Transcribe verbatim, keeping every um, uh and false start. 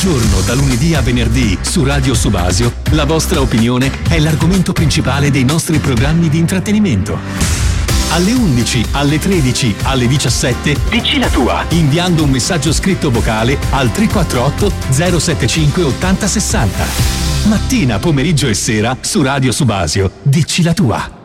giorno, da lunedì a venerdì, su Radio Subasio, la vostra opinione è l'argomento principale dei nostri programmi di intrattenimento. Alle undici, alle tredici, alle diciassette, dici la tua, inviando un messaggio scritto vocale al tre quattro otto zero sette cinque ottanta sessanta. Mattina, pomeriggio e sera, su Radio Subasio, dici la tua.